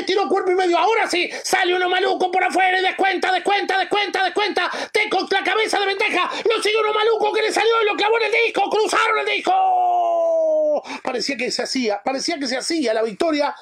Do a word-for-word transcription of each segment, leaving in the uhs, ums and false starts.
estiró cuerpo y medio. Ahora sí, sale uno maluco por afuera y descuenta, descuenta, descuenta, descuenta. Tecox la cabeza de ventaja. Lo sigue uno maluco que le salió y lo clavó en el disco. Cruzaron el disco. Parecía que se hacía, parecía que se hacía la victoria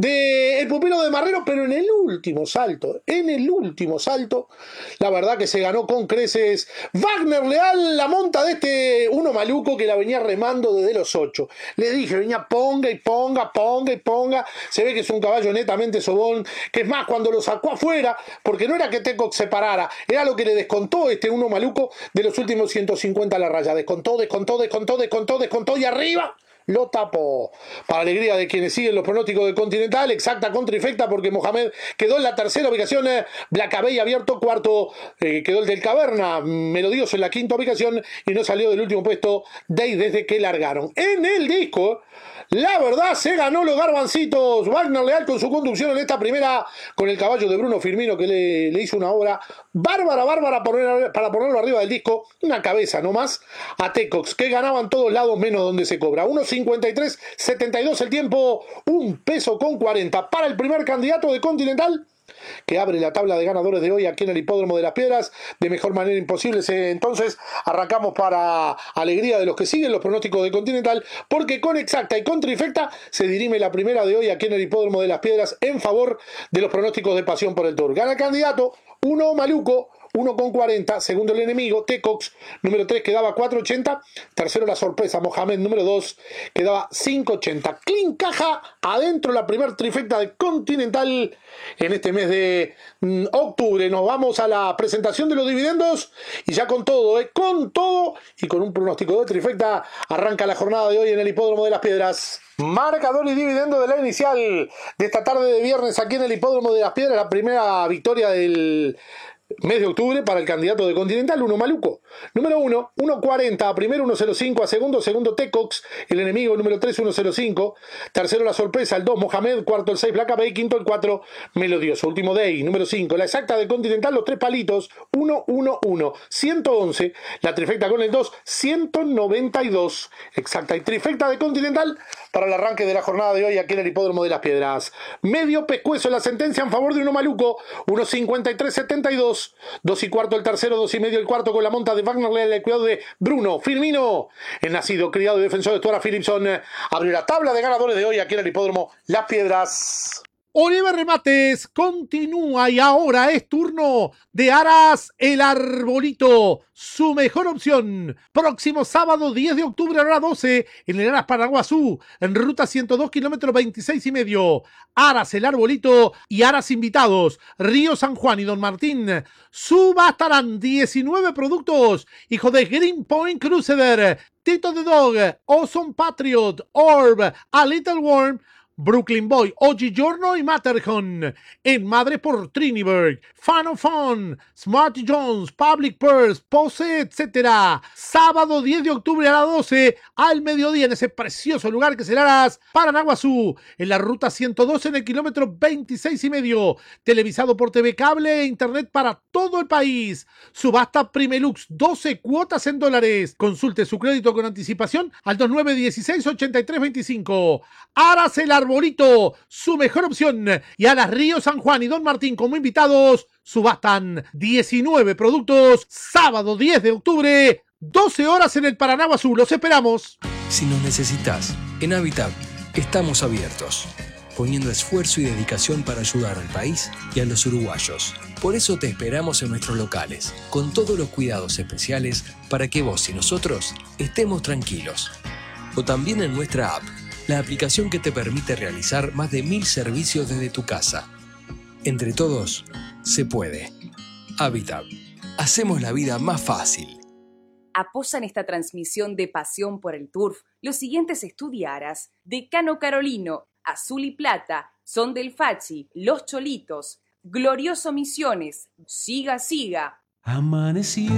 del pupilo de Marrero, pero en el último salto, en el último salto, la verdad que se ganó con creces Wagner Leal, la monta de este uno maluco que la venía remando desde los ocho. Le dije, venía ponga y ponga, ponga y ponga. Se ve que es un caballo netamente sobón, que es más, cuando lo sacó afuera, porque no era que Tecox se parara, era lo que le descontó este uno maluco de los últimos ciento cincuenta a la raya. Descontó, descontó, descontó, descontó, descontó y arriba lo tapó. Para alegría de quienes siguen los pronósticos de Continental, exacta con trifecta, porque Mohamed quedó en la tercera ubicación, eh, Blacabey abierto cuarto, eh, quedó el del Caverna melodioso en la quinta ubicación y no salió del último puesto Day desde que largaron. En el disco, la verdad, se ganó los garbancitos Wagner Leal con su conducción en esta primera, con el caballo de Bruno Firmino, que le, le hizo una obra bárbara, bárbara poner, para ponerlo arriba del disco, una cabeza nomás, a Tecox, que ganaba en todos lados menos donde se cobra. uno cincuenta y tres setenta y dos el tiempo, un peso con cuarenta para el primer candidato de Continental, que abre la tabla de ganadores de hoy aquí en el Hipódromo de las Piedras de mejor manera imposible. Entonces arrancamos para alegría de los que siguen los pronósticos de Continental, porque con exacta y con trifecta se dirime la primera de hoy aquí en el Hipódromo de las Piedras en favor de los pronósticos de Pasión por el Tour. Gana el candidato uno maluco, uno con cuarenta, segundo el enemigo, Tecox, número tres que daba cuatro ochenta, tercero la sorpresa, Mohamed, número dos que daba cinco ochenta. Clean caja adentro la primer trifecta de Continental en este mes de mm, octubre. Nos vamos a la presentación de los dividendos y ya con todo, eh, con todo y con un pronóstico de trifecta arranca la jornada de hoy en el Hipódromo de las Piedras. Marcador y dividendo de la inicial de esta tarde de viernes aquí en el Hipódromo de las Piedras, la primera victoria del mes de octubre para el candidato de Continental, uno maluco. Número uno, uno cuarenta, a primero uno cero cinco, a segundo, segundo Tecox, el enemigo, número tres, uno cero cinco, tercero la sorpresa, el dos Mohamed, cuarto el seis Blacabey, quinto el cuatro Melodioso, último Day, número cinco, la exacta de Continental, los tres palitos, uno uno uno, ciento once, la trifecta con el dos, ciento noventa y dos, exacta y trifecta de Continental para el arranque de la jornada de hoy aquí en el Hipódromo de las Piedras. Medio pescuezo la sentencia en favor de uno maluco, uno cincuenta y tres setenta y dos, dos y cuarto el tercero, dos y medio el cuarto con la monta de Wagner Leal, el cuidado de Bruno Firmino, el nacido, criado y defensor de Stuart Philipson, eh, abrió la tabla de ganadores de hoy aquí en el Hipódromo Las Piedras. Oliver Remates continúa y ahora es turno de Aras el Arbolito, su mejor opción. Próximo sábado diez de octubre a la hora doce en el Aras Paraguazú, en ruta ciento dos kilómetros veintiséis y medio. Aras el Arbolito y Aras invitados, Río San Juan y Don Martín. Subastarán diecinueve productos, hijo de Green Point Crusader, Tito the Dog, Awesome Patriot, Orb, A Little Worm, Brooklyn Boy, Oggi Giorno y Matterhorn. En Madre por Triniberg, Fan of Fun, Smart Jones, Public Purse, Pose, etcétera. Sábado diez de octubre a las doce, al mediodía, en ese precioso lugar que será Aras, Paranaguazú, en la ruta ciento doce en el kilómetro veintiséis y medio. Televisado por T V Cable e Internet para todo el país. Subasta Primelux, doce cuotas en dólares. Consulte su crédito con anticipación al dos nueve uno seis, ocho tres dos cinco. Aras el Arbolito, su mejor opción. Y Aras Río San Juan y Don Martín como invitados subastan diecinueve productos. Sábado diez de octubre, doce horas en el Paranaguazú. Los esperamos. Si nos necesitas, en Habitat estamos abiertos, poniendo esfuerzo y dedicación para ayudar al país y a los uruguayos. Por eso te esperamos en nuestros locales, con todos los cuidados especiales para que vos y nosotros estemos tranquilos. O también en nuestra app, la aplicación que te permite realizar más de mil servicios desde tu casa. Entre todos, se puede. Habitat. Hacemos la vida más fácil. Apoyan esta transmisión de Pasión por el Turf los siguientes estudiaras: Decano Carolino, Azul y Plata, Son del Fachi, Los Cholitos, Glorioso Misiones, Siga Siga. Amaneció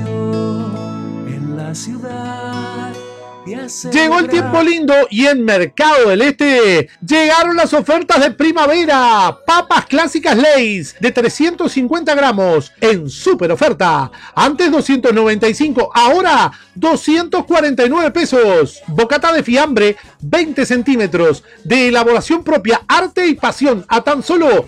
en la ciudad. Llegó el tiempo lindo y en Mercado del Este llegaron las ofertas de primavera. Papas clásicas Lay's de trescientos cincuenta gramos en super oferta. Antes doscientos noventa y cinco, ahora doscientos cuarenta y nueve pesos. Bocata de fiambre veinte centímetros de elaboración propia, arte y pasión a tan solo